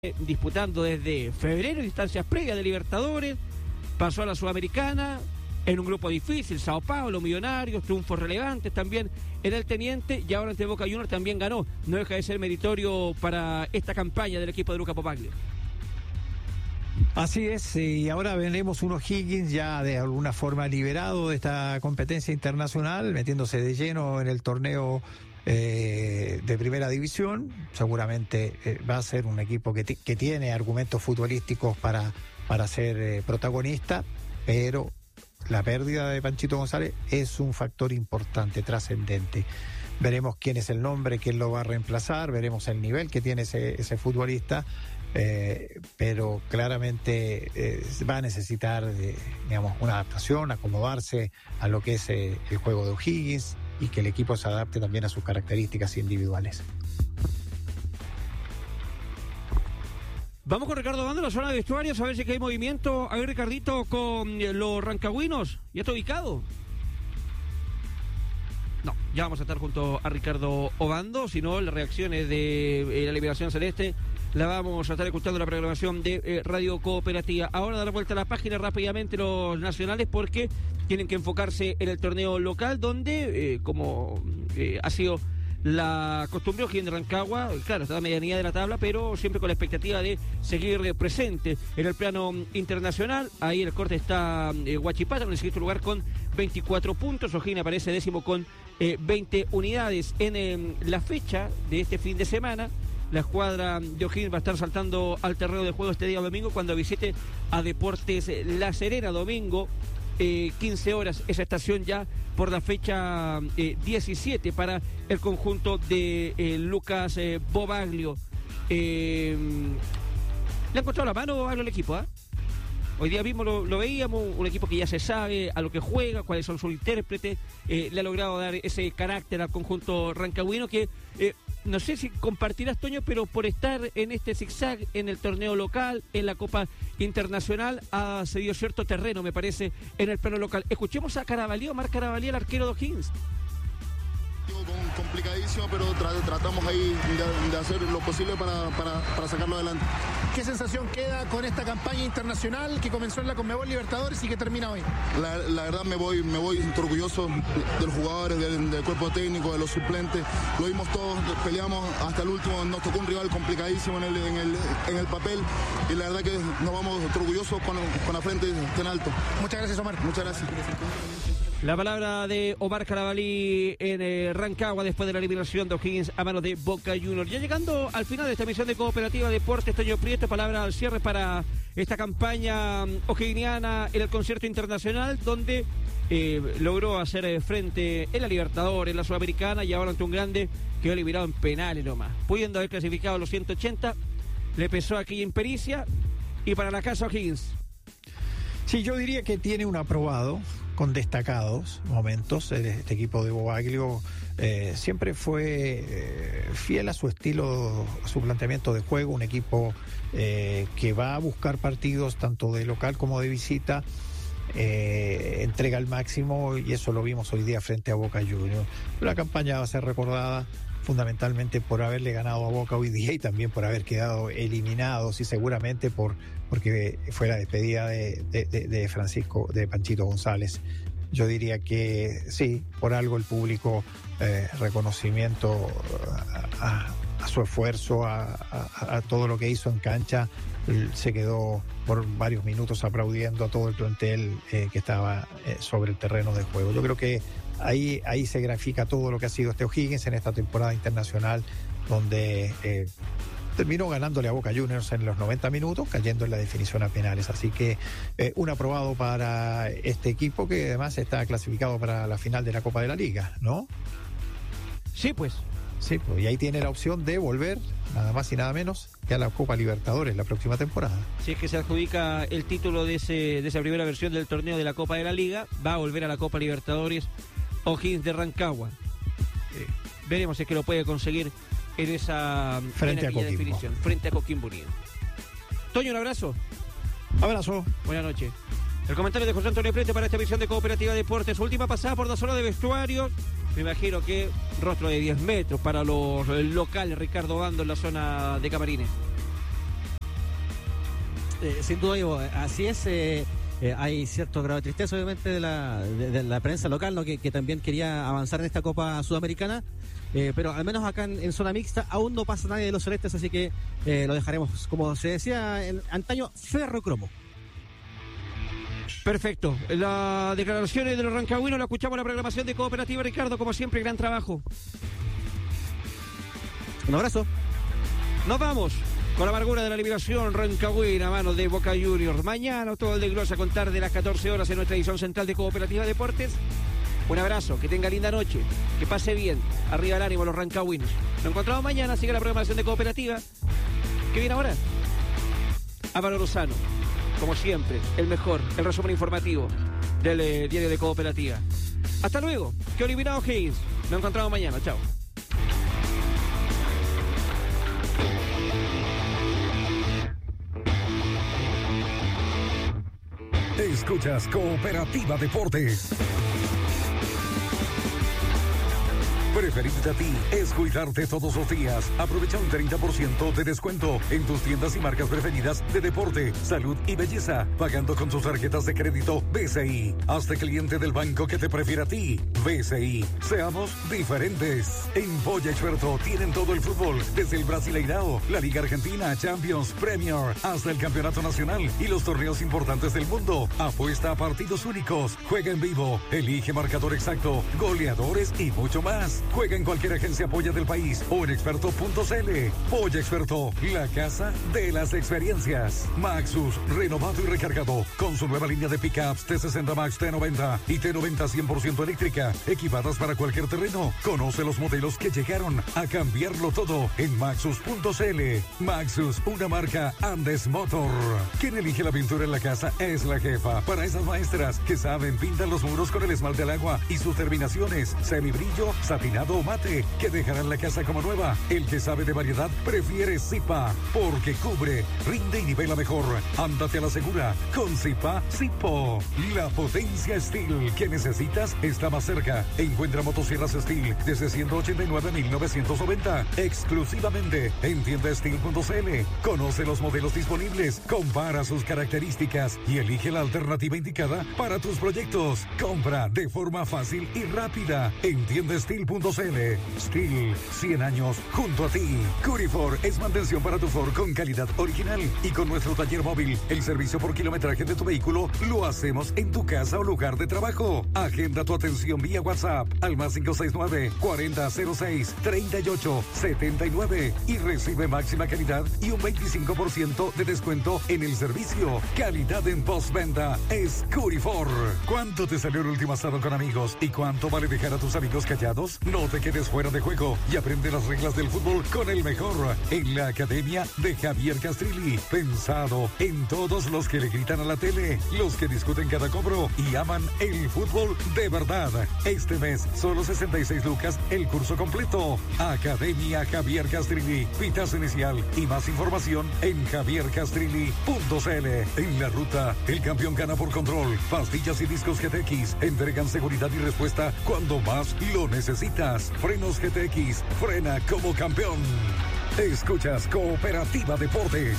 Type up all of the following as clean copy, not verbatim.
disputando desde febrero instancias previas de Libertadores, pasó a la Sudamericana en un grupo difícil, Sao Paulo, Millonarios, triunfos relevantes también en el Teniente, y ahora ante Boca Juniors también ganó. No deja de ser meritorio para esta campaña del equipo de Luca Popaglio. Así es, y ahora veremos un O'Higgins ya de alguna forma liberado de esta competencia internacional, metiéndose de lleno en el torneo de primera división. Seguramente va a ser un equipo que tiene argumentos futbolísticos para ser protagonista, pero la pérdida de Panchito González es un factor importante, trascendente. Veremos quién es el nombre, quién lo va a reemplazar, veremos el nivel que tiene ese futbolista, pero claramente va a necesitar una adaptación, acomodarse a lo que es el juego de O'Higgins y que el equipo se adapte también a sus características individuales. Vamos con Ricardo Obando en la zona de vestuarios a ver si hay movimiento. A ver, Ricardito, con los rancagüinos. ¿Ya está ubicado? No, ya vamos a estar junto a Ricardo Obando, si no, las reacciones de la Liberación Celeste la vamos a estar escuchando en la programación de Radio Cooperativa. Ahora dar vuelta a la página rápidamente los nacionales, porque tienen que enfocarse en el torneo local, donde, como ha sido la costumbre, O'Higgins de Rancagua, claro, está a medianía de la tabla, pero siempre con la expectativa de seguir presente en el plano internacional. Ahí el corte está Huachipato en el siguiente lugar con 24 puntos. O'Higgins aparece décimo con 20 unidades. En la fecha de este fin de semana, la escuadra de O'Higgins va a estar saltando al terreno de juego este día domingo cuando visite a Deportes La Serena. Domingo, 15 horas, esa estación ya por la fecha 17 para el conjunto de Lucas Popaglio. ¿Le ha encontrado la mano al equipo? Hoy día mismo lo veíamos, un equipo que ya se sabe a lo que juega, cuáles son sus intérpretes, le ha logrado dar ese carácter al conjunto rancagüino que... no sé si compartirás, Toño, pero por estar en este zigzag en el torneo local, en la Copa Internacional, ha cedido cierto terreno, me parece, en el plano local. Escuchemos a Carabalí, Omar Carabalí, el arquero de O'Higgins. Complicadísimo, pero tratamos ahí de hacer lo posible para sacarlo adelante. ¿Qué sensación queda con esta campaña internacional que comenzó en la Conmebol Libertadores y que termina hoy? La verdad me voy orgulloso de los jugadores, del cuerpo técnico, de los suplentes. Lo vimos todos, peleamos hasta el último, nos tocó un rival complicadísimo en el papel, y la verdad que nos vamos orgullosos con la frente tan alto. Muchas gracias, Omar. Muchas gracias. La palabra de Omar Carabalí en Rancagua después de la eliminación de O'Higgins a manos de Boca Juniors. Ya llegando al final de esta emisión de Cooperativa Deportes, Toño Prieto, palabra al cierre para esta campaña o'higginiana en el concierto internacional, donde logró hacer frente en la Libertadores, en la Sudamericana, y ahora ante un grande que quedó eliminado en penales nomás. Pudiendo haber clasificado a los 180, le pesó aquella impericia, y para la casa O'Higgins. Sí, yo diría que tiene un aprobado con destacados momentos. Este equipo de Popaglio siempre fue fiel a su estilo, a su planteamiento de juego, un equipo que va a buscar partidos tanto de local como de visita, entrega al máximo, y eso lo vimos hoy día frente a Boca Juniors. La campaña va a ser recordada fundamentalmente por haberle ganado a Boca hoy día, y también por haber quedado eliminados, y seguramente porque fue la despedida de Francisco, de Panchito González. Yo diría que sí, por algo el público, reconocimiento a su esfuerzo, a todo lo que hizo en cancha. Se quedó por varios minutos aplaudiendo a todo el plantel que estaba sobre el terreno de juego. Yo creo que ahí se grafica todo lo que ha sido este O'Higgins en esta temporada internacional, donde terminó ganándole a Boca Juniors en los 90 minutos, cayendo en la definición a penales. Así que un aprobado para este equipo, que además está clasificado para la final de la Copa de la Liga, ¿no? Sí, pues. Sí, pues, y ahí tiene la opción de volver, nada más y nada menos, que a la Copa Libertadores la próxima temporada. Si es que se adjudica el título de esa primera versión del torneo de la Copa de la Liga, va a volver a la Copa Libertadores O'Higgins de Rancagua. Veremos si es que lo puede conseguir en esa frente a Coquimbo. Definición, frente a Coquimbo Unido. Toño, un abrazo. Abrazo. Buenas noches. El comentario de José Antonio Prete para esta emisión de Cooperativa Deportes. Última pasada por la zona de vestuarios. Me imagino que rostro de 10 metros para los locales, Ricardo Obando, en la zona de camarines. sin duda, Ivo, así es. Hay cierto grado de tristeza, obviamente, de la prensa local, ¿no? que también quería avanzar en esta Copa Sudamericana. Pero al menos acá en zona mixta aún no pasa nadie de los celestes, así que lo dejaremos, como se decía antaño, ferrocromo. Perfecto. Las declaraciones de los rancagüinos la escuchamos en la programación de Cooperativa. Ricardo, como siempre, gran trabajo. Un abrazo. Nos vamos con la amargura de la eliminación rancagüina a manos de Boca Juniors. Mañana todo el desglose a contar de las 14 horas en nuestra edición central de Cooperativa Deportes. Un abrazo, que tenga linda noche, que pase bien. Arriba el ánimo los rancagüinos. Nos encontramos mañana, sigue la programación de Cooperativa. ¿Qué viene ahora? Álvaro Lozano, como siempre, el mejor, el resumen informativo del diario de Cooperativa. Hasta luego, que eliminado Higgins. Nos encontramos mañana, chao. Escuchas Cooperativa Deportes. Preferirte a ti es cuidarte todos los días. Aprovecha un 30% de descuento en tus tiendas y marcas preferidas de deporte, salud y belleza, pagando con tus tarjetas de crédito BCI. Hazte cliente del banco que te prefiere a ti. BCI. Seamos diferentes. En Polla Experto tienen todo el fútbol, desde el Brasileirao, la Liga Argentina, Champions, Premier, hasta el Campeonato Nacional y los torneos importantes del mundo. Apuesta a partidos únicos, juega en vivo, elige marcador exacto, goleadores y mucho más. Juega en cualquier agencia Polla del país o en experto.cl. Polla Experto, la casa de las experiencias. Maxus, renovado y recargado, con su nueva línea de pickups T60 Max, T90 y T90 100% eléctrica, equipadas para cualquier terreno. Conoce los modelos que llegaron a cambiarlo todo en Maxus.cl. Maxus, una marca Andes Motor. Quien elige la pintura en la casa es la jefa. Para esas maestras que saben, pintan los muros con el esmalte al agua y sus terminaciones, semibrillo, satinado o mate, que dejarán la casa como nueva. El que sabe de variedad prefiere Zipa, porque cubre, rinde y nivela mejor. Ándate a la segura con Zipa Zipo. La potencia Steel que necesitas está más cerca. Encuentra motosierras Steel desde 189,990 exclusivamente en tiendasteel.cl. Conoce los modelos disponibles, compara sus características y elige la alternativa indicada para tus proyectos. Compra de forma fácil y rápida en tiendasteel.cl. Steel, 100 años junto a ti. Curifor es mantención para tu Ford con calidad original, y con nuestro taller móvil, el servicio por kilometraje de tu vehículo lo hacemos en tu casa o lugar de trabajo. Agenda tu atención vía WhatsApp al más 569-4006-3879 y recibe máxima calidad y un 25% de descuento en el servicio. Calidad en postventa es Curifor. ¿Cuánto te salió el último asado con amigos y cuánto vale dejar a tus amigos callados? No te quedes fuera de juego y aprende las reglas del fútbol con el mejor en la Academia de Javier Castrilli. Pensado en todos los que le gritan a la tele, los que discuten cada cobro y aman el fútbol de verdad. Este mes, solo 66 lucas el curso completo. Academia Javier Castrilli. Pitazo inicial y más información en javiercastrilli.cl. En la ruta, el campeón gana por control. Pastillas y discos GTX entregan seguridad y respuesta cuando más lo necesitas. Frenos GTX, frena como campeón. Escuchas Cooperativa Deportes.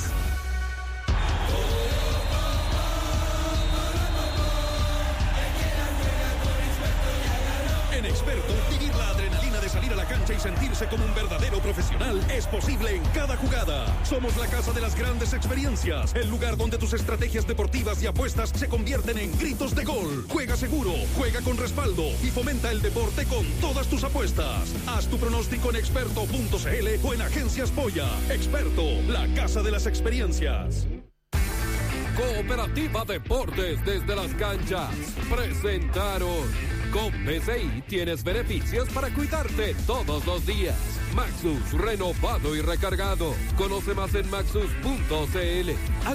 En Experto, vivir la adrenalina de salir a la cancha y sentirse como un verdadero profesional es posible en cada jugada. Somos la casa de las grandes experiencias, el lugar donde tus estrategias deportivas y apuestas se convierten en gritos de gol. Juega seguro, juega con respaldo y fomenta el deporte con todas tus apuestas. Haz tu pronóstico en experto.cl o en Agencias Polla. Experto, la casa de las experiencias. Cooperativa Deportes desde las canchas presentaron. Con BCI tienes beneficios para cuidarte todos los días. Maxus, renovado y recargado. Conoce más en maxus.cl.